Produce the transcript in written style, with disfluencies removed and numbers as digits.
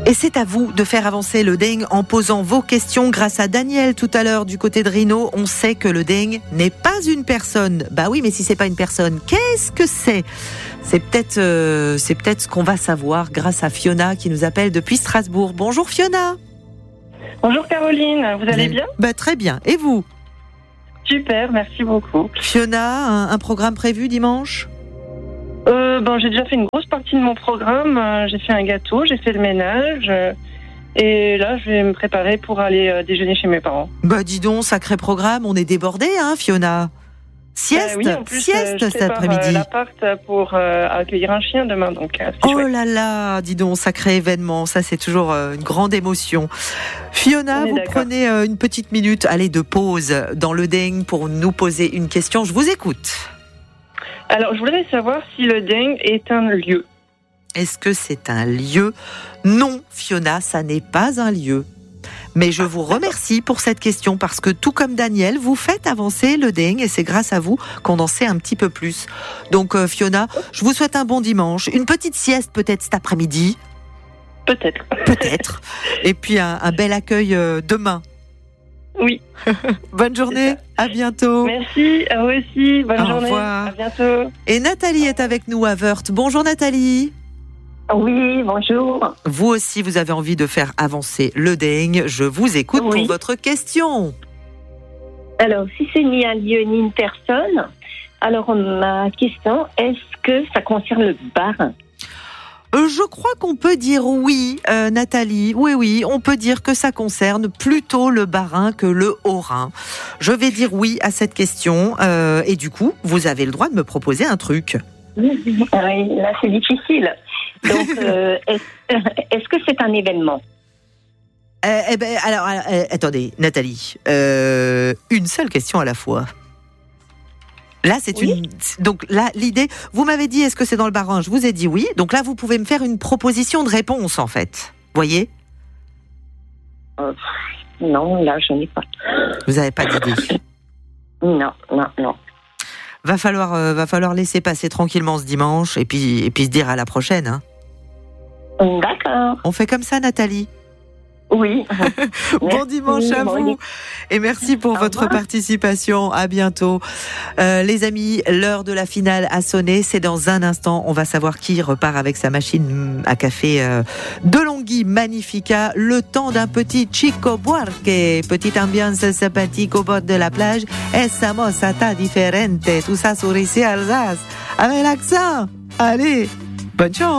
Et c'est à vous de faire avancer le dingue en posant vos questions. Grâce à Daniel tout à l'heure du côté de Rhino, on sait que le dingue n'est pas une personne. Bah oui, mais si c'est pas une personne, qu'est-ce que c'est ? C'est peut-être ce qu'on va savoir grâce à Fiona qui nous appelle depuis Strasbourg. Bonjour Fiona. Bonjour Caroline, vous allez bien ? Bah très bien. Et vous ? Super, merci beaucoup. Fiona, un programme prévu dimanche ? J'ai déjà fait une grosse partie de mon programme. J'ai fait un gâteau, j'ai fait le ménage. Et là, je vais me préparer pour aller déjeuner chez mes parents. Bah dis donc, sacré programme, on est débordé, hein Fiona ? Sieste, oui, en plus, sieste je cet après-midi. Je l'appart pour accueillir un chien demain, donc c'est oh chouette. Là là, dis donc, sacré événement, ça c'est toujours une grande émotion. Fiona, vous prenez une petite minute, allez, de pause dans le dingue pour nous poser une question. Je vous écoute. Alors, je voudrais savoir si le dingue est un lieu. Est-ce que c'est un lieu ? Non, Fiona, ça n'est pas un lieu. Mais je vous remercie pour cette question parce que tout comme Daniel, vous faites avancer le dingue et c'est grâce à vous qu'on en sait un petit peu plus. Donc Fiona, je vous souhaite un bon dimanche, une petite sieste peut-être cet après-midi. Peut-être. Peut-être. Et puis un bel accueil demain. Oui. Bonne journée, à bientôt. Merci, à vous aussi, bonne journée. Au revoir. À bientôt. Et Nathalie est avec nous à Wörth. Bonjour Nathalie. Oui, bonjour. Vous aussi, vous avez envie de faire avancer le dingue. Je vous écoute pour votre question. Alors, si c'est ni un lieu ni une personne, alors ma question, est-ce que ça concerne le bar ? Je crois qu'on peut dire oui, Nathalie. Oui, on peut dire que ça concerne plutôt le Bas-Rhin que le Haut-Rhin. Je vais dire oui à cette question. Et du coup, vous avez le droit de me proposer un truc. Oui, là c'est difficile. Donc, est-ce que c'est un événement ? Alors, attendez, Nathalie. Une seule question à la fois. Là, c'est une. Donc là, l'idée. Vous m'avez dit, est-ce que c'est dans le Bas-Rhin ? Je vous ai dit oui. Donc là, vous pouvez me faire une proposition de réponse, en fait. Voyez ? Non, là, je n'ai pas. Vous n'avez pas d'idée ? Non. Va falloir laisser passer tranquillement ce dimanche et puis se dire à la prochaine. Hein. D'accord. On fait comme ça, Nathalie ? Oui. Bon dimanche à vous et merci pour votre participation. À bientôt. Les amis, l'heure de la finale a sonné. C'est dans un instant. On va savoir qui repart avec sa machine à café de Longhi Magnifica. Le temps d'un petit Chico Buarque. Petite ambiance sympathique au bord de la plage. Essa mossa differente. Tout ça sur ici Alsace. Avec l'accent. Allez, bonne chance.